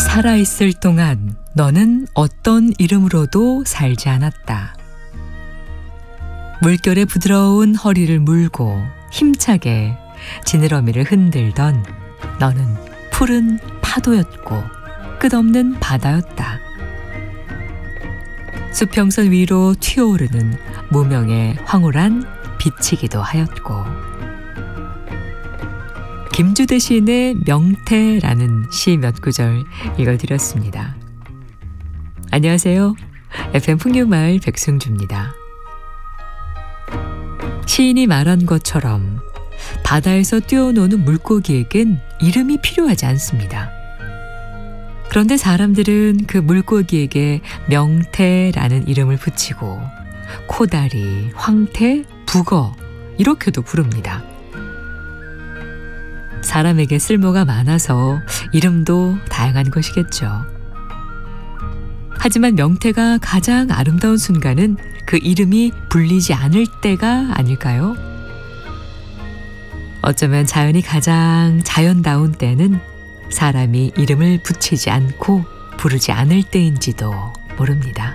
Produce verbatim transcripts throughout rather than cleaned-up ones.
살아있을 동안 너는 어떤 이름으로도 살지 않았다. 물결에 부드러운 허리를 물고 힘차게 지느러미를 흔들던 너는 푸른 파도였고 끝없는 바다였다. 수평선 위로 튀어오르는 무명의 황홀한 빛이기도 하였고, 김주대 시인의 명태라는 시 몇 구절 읽어드렸습니다. 안녕하세요. 에프엠 풍류마을 백승주입니다. 시인이 말한 것처럼 바다에서 뛰어노는 물고기에겐 이름이 필요하지 않습니다. 그런데 사람들은 그 물고기에게 명태라는 이름을 붙이고 코다리, 황태, 북어 이렇게도 부릅니다. 사람에게 쓸모가 많아서 이름도 다양한 것이겠죠. 하지만 명태가 가장 아름다운 순간은 그 이름이 불리지 않을 때가 아닐까요? 어쩌면 자연이 가장 자연다운 때는 사람이 이름을 붙이지 않고 부르지 않을 때인지도 모릅니다.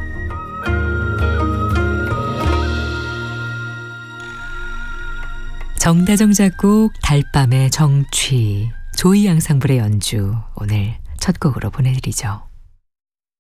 정다정 작곡 달밤의 정취, 조이 앙상블의 연주 오늘 첫 곡으로 보내드리죠.